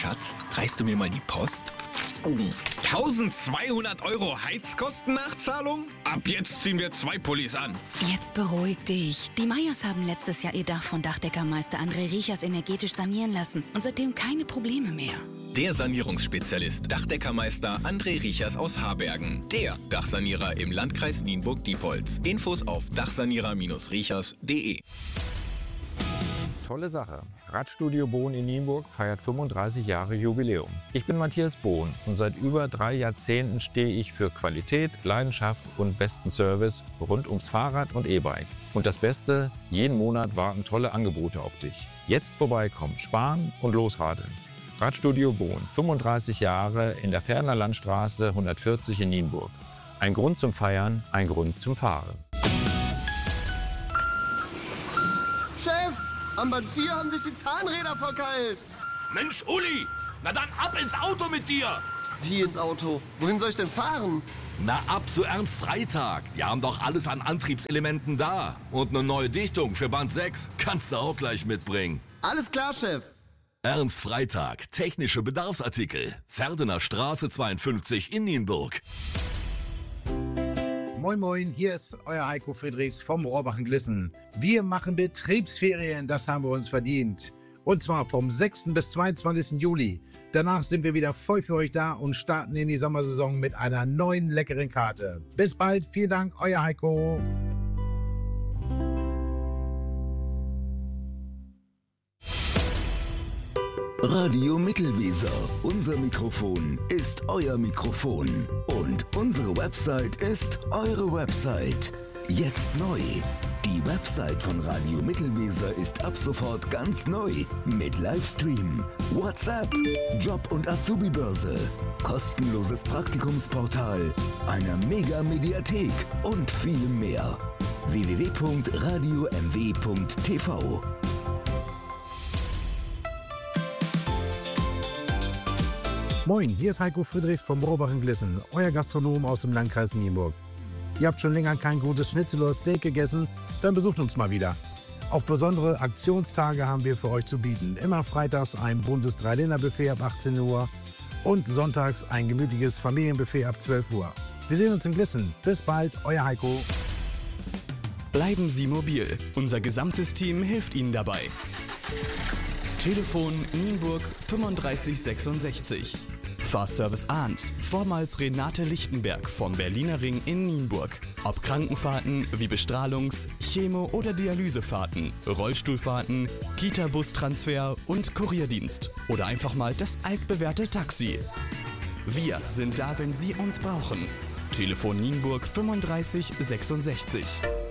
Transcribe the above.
Schatz, reichst du mir mal die Post? 1200 € Heizkostennachzahlung? Ab jetzt ziehen wir 2 Pullis an. Jetzt beruhig dich. Die Meyers haben letztes Jahr ihr Dach von Dachdeckermeister André Riechers energetisch sanieren lassen und seitdem keine Probleme mehr. Der Sanierungsspezialist Dachdeckermeister André Riechers aus Harbergen. Der Dachsanierer im Landkreis Nienburg-Diepholz. Infos auf dachsanierer-riechers.de. Tolle Sache. Radstudio Bohn in Nienburg feiert 35 Jahre Jubiläum. Ich bin Matthias Bohn und seit über 3 Jahrzehnten stehe ich für Qualität, Leidenschaft und besten Service rund ums Fahrrad und E-Bike. Und das Beste, jeden Monat warten tolle Angebote auf dich. Jetzt vorbeikommen, sparen und losradeln. Radstudio Bohn, 35 Jahre in der Ferner Landstraße 140 in Nienburg. Ein Grund zum Feiern, ein Grund zum Fahren. Chef, am Band 4 haben sich die Zahnräder verkeilt. Mensch, Uli, na dann ab ins Auto mit dir. Wie ins Auto? Wohin soll ich denn fahren? Na ab zu Ernst Freitag. Die haben doch alles an Antriebselementen da. Und eine neue Dichtung für Band 6 kannst du auch gleich mitbringen. Alles klar, Chef. Ernst Freitag, technische Bedarfsartikel. Ferdener Straße 52 in Nienburg. Moin Moin, hier ist euer Heiko Friedrichs vom Rohrbach-Glissen. Wir machen Betriebsferien, das haben wir uns verdient. Und zwar vom 6. bis 22. Juli. Danach sind wir wieder voll für euch da und starten in die Sommersaison mit einer neuen leckeren Karte. Bis bald, vielen Dank, euer Heiko. Radio Mittelweser. Unser Mikrofon ist euer Mikrofon. Und unsere Website ist eure Website. Jetzt neu. Die Website von Radio Mittelweser ist ab sofort ganz neu. Mit Livestream, WhatsApp, Job- und Azubi-Börse, kostenloses Praktikumsportal, einer Mega-Mediathek und vielem mehr. www.radiomw.tv. Moin, hier ist Heiko Friedrichs vom Rohrbach-Glissen, euer Gastronom aus dem Landkreis Nienburg. Ihr habt schon länger kein gutes Schnitzel oder Steak gegessen? Dann besucht uns mal wieder. Auch besondere Aktionstage haben wir für euch zu bieten. Immer freitags ein buntes 3-Dinner-Buffet ab 18 Uhr und sonntags ein gemütliches Familienbuffet ab 12 Uhr. Wir sehen uns in Glissen. Bis bald, euer Heiko. Bleiben Sie mobil. Unser gesamtes Team hilft Ihnen dabei. Telefon Nienburg 3566. Fahrservice Arndt, vormals Renate Lichtenberg vom Berliner Ring in Nienburg. Ob Krankenfahrten wie Bestrahlungs-, Chemo- oder Dialysefahrten, Rollstuhlfahrten, Kita-Bus-Transfer und Kurierdienst oder einfach mal das altbewährte Taxi. Wir sind da, wenn Sie uns brauchen. Telefon Nienburg 3566.